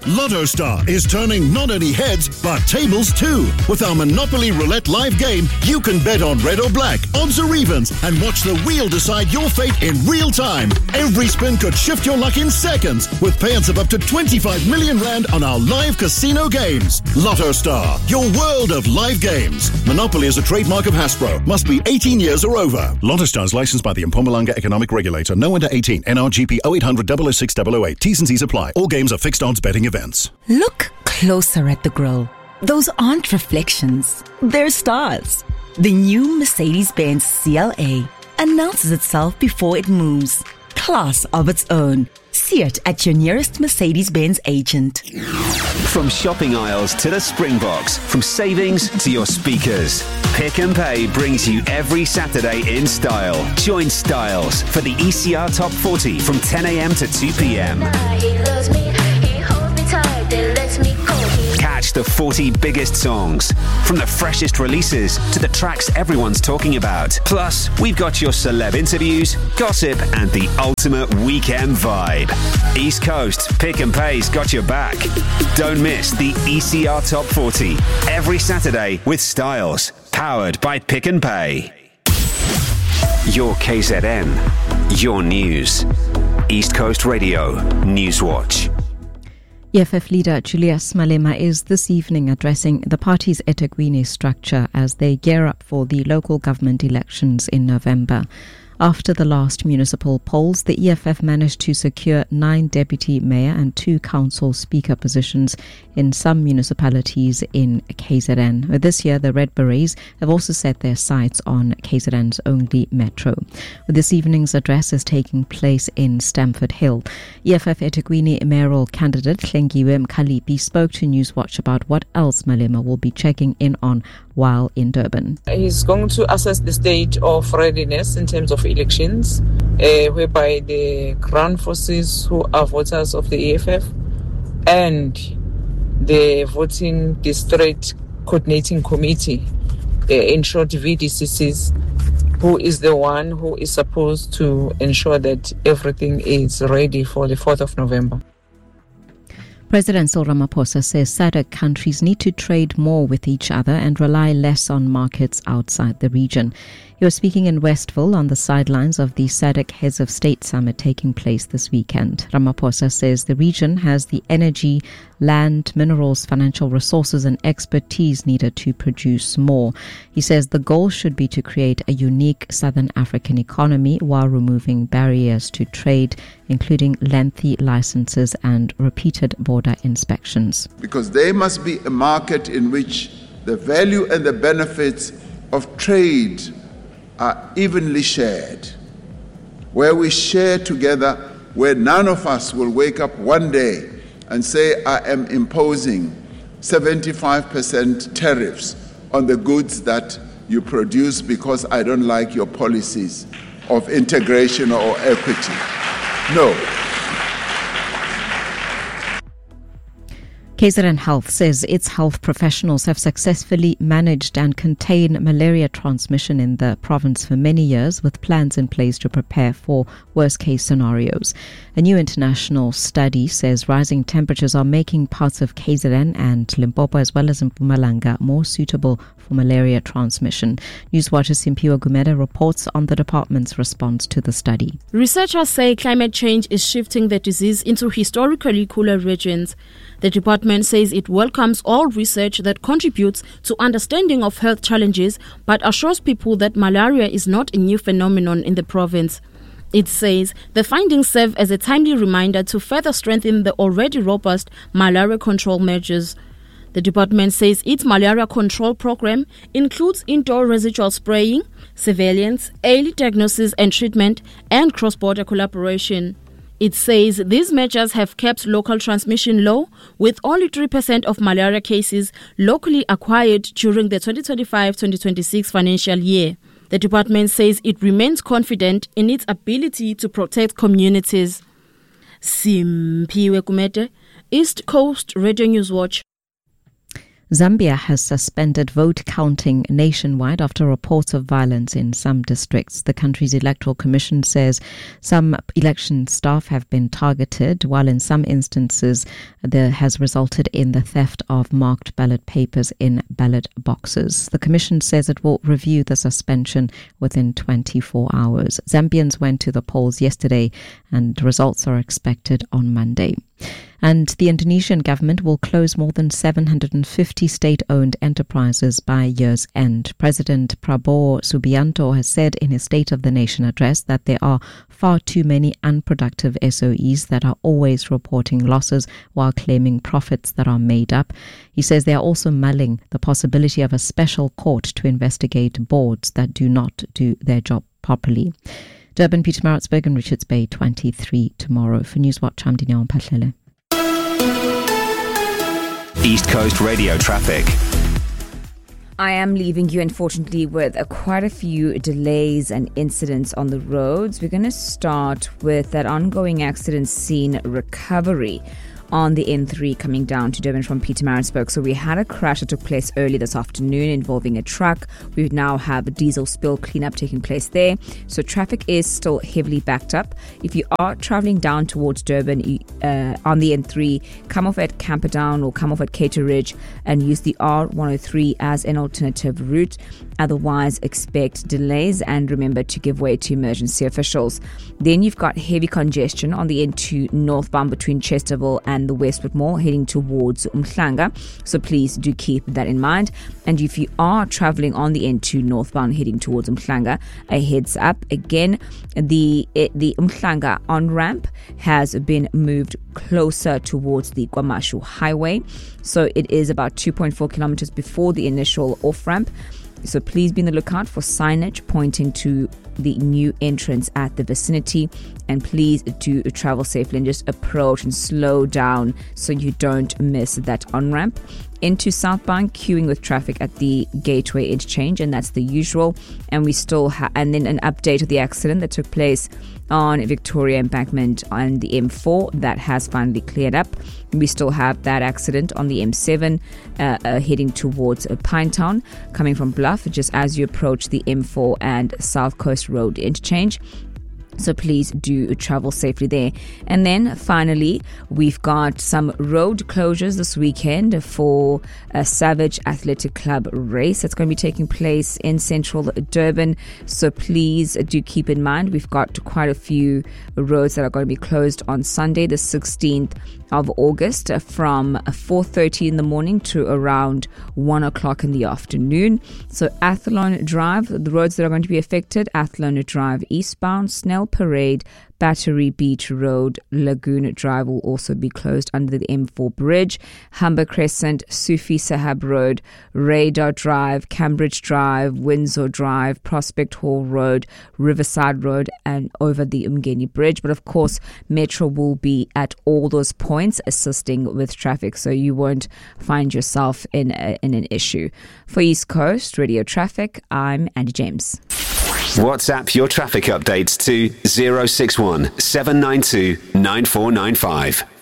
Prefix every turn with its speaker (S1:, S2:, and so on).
S1: Lotto Star is turning not only heads, but tables too. With our Monopoly Roulette live game, you can bet on red or black, odds or evens, and watch the wheel decide your fate in real time. Every spin could shift your luck in seconds, with payouts of up to 25 million rand on our live casino games. Lotto Star, your world of live games. Monopoly is a trademark of Hasbro. Must be 18 years or over. Lotto Star is licensed by the Mpumalanga Economic Regulator. No under 18. NRGP 0800 006 008. T's and C's apply. All games are fixed odds betting events.
S2: Look closer at the grille. Those aren't reflections. They're stars. The new Mercedes-Benz CLA announces itself before it moves. Class of its own. See it at your nearest Mercedes-Benz agent.
S3: From shopping aisles to the Springboks, from savings to your speakers, Pick and Pay brings you every Saturday in style. Join Styles for the ECR Top 40 from 10 a.m. to 2 p.m. Catch the 40 biggest songs, from the freshest releases to the tracks everyone's talking about. Plus, we've got your celeb interviews, gossip, and the ultimate weekend vibe. East Coast, Pick and Pay's got your back. Don't miss the ECR Top 40 every Saturday with Styles, powered by Pick and Pay. Your KZN, your news. East Coast Radio, Newswatch.
S4: EFF leader Julius Malema is this evening addressing the party's eThekwini structure as they gear up for the local government elections in November. After the last municipal polls, the EFF managed to secure 9 deputy mayor and 2 council speaker positions in some municipalities in KZN. This year, the Red Berets have also set their sights on KZN's only metro. This evening's address is taking place in Stamford Hill. EFF eThekwini mayoral candidate Hlengiwe Mkhalipi spoke to Newswatch about what else Malema will be checking in on while in Durban.
S5: He's going to assess the state of readiness in terms of elections, whereby the ground forces who are voters of the EFF and the voting district coordinating committee, in short VDCCs, who is the one who is supposed to ensure that everything is ready for the 4th of November.
S4: President Cyril Ramaphosa says SADC countries need to trade more with each other and rely less on markets outside the region. He was speaking in Westville on the sidelines of the SADC Heads of State Summit taking place this weekend. Ramaphosa says the region has the energy, land, minerals, financial resources and expertise needed to produce more. He says the goal should be to create a unique Southern African economy while removing barriers to trade, including lengthy licenses and repeated border inspections.
S6: Because there must be a market in which the value and the benefits of trade are evenly shared, where we share together, where none of us will wake up one day and say, I am imposing 75% tariffs on the goods that you produce because I don't like your policies of integration or equity. No.
S4: KZN Health says its health professionals have successfully managed and contained malaria transmission in the province for many years, with plans in place to prepare for worst-case scenarios. A new international study says rising temperatures are making parts of KZN and Limpopo as well as Mpumalanga more suitable for malaria transmission. Newswatch's Simpiwa Gumeda reports on the department's response to the study.
S7: Researchers say climate change is shifting the disease into historically cooler regions. The department says it welcomes all research that contributes to understanding of health challenges, but assures people that malaria is not a new phenomenon in the province. It says the findings serve as a timely reminder to further strengthen the already robust malaria control measures. The department says its malaria control program includes indoor residual spraying, surveillance, early diagnosis and treatment, and cross-border collaboration. It says these measures have kept local transmission low, with only 3% of malaria cases locally acquired during the 2025-2026 financial year. The department says it remains confident in its ability to protect communities. Simpiwe Kumete, East Coast Radio Newswatch.
S4: Zambia has suspended vote counting nationwide after reports of violence in some districts. The country's electoral commission says some election staff have been targeted, while in some instances there has resulted in the theft of marked ballot papers in ballot boxes. The commission says it will review the suspension within 24 hours. Zambians went to the polls yesterday and results are expected on Monday. And the Indonesian government will close more than 750 state-owned enterprises by year's end. President Prabowo Subianto has said in his State of the Nation address that there are far too many unproductive SOEs that are always reporting losses while claiming profits that are made up. He says they are also mulling the possibility of a special court to investigate boards that do not do their job properly. Durban, Pietermaritzburg and Richards Bay 23 tomorrow. For Newswatch, I'm Dineo Mpahlele.
S3: East Coast Radio traffic.
S8: I am leaving you, unfortunately, with quite a few delays and incidents on the roads. We're going to start with that ongoing accident scene recovery on the N3 coming down to Durban from Pietermaritzburg. So we had a crash that took place early this afternoon involving a truck. We now have a diesel spill cleanup taking place there. So traffic is still heavily backed up. If you are traveling down towards Durban on the N3, come off at Camperdown or come off at Cater Ridge and use the R103 as an alternative route. Otherwise, expect delays and remember to give way to emergency officials. Then you've got heavy congestion on the N2 northbound between Chesterville and the Westwood Mall heading towards Umhlanga. So please do keep that in mind. And if you are traveling on the N2 northbound heading towards Umhlanga, a heads up again, the Umhlanga on-ramp has been moved closer towards the KwaMashu Highway. So it is about 2.4 kilometers before the initial off-ramp. So please be on the lookout for signage pointing to the new entrance at the vicinity, and please do travel safely and just approach and slow down so you don't miss that on-ramp. Into southbound, queuing with traffic at the Gateway interchange, and that's the usual. And we still and then an update of the accident that took place on Victoria Embankment on the M4 that has finally cleared up. We still have that accident on the M7 heading towards Pinetown, coming from Bluff, just as you approach the M4 and South Coast Road interchange. So please do travel safely there. And then finally, we've got some road closures this weekend for a Savage Athletic Club race that's going to be taking place in central Durban. So please do keep in mind, we've got quite a few roads that are going to be closed on Sunday, the 16th of August, from 4:30 in the morning to around 1 o'clock in the afternoon. So Athlone Drive, the roads that are going to be affected: Athlone Drive eastbound, Snell Parade, Battery Beach Road, Lagoon Drive will also be closed under the M4 bridge. Humber Crescent, Sufi Sahab Road, Radar Drive, Cambridge Drive, Windsor Drive, Prospect Hall Road, Riverside Road, and over the Umgeni Bridge. But of course, Metro will be at all those points assisting with traffic, so you won't find yourself in an issue. For East Coast Radio Traffic, I'm Andy James.
S3: WhatsApp your traffic updates to 061 792 9495.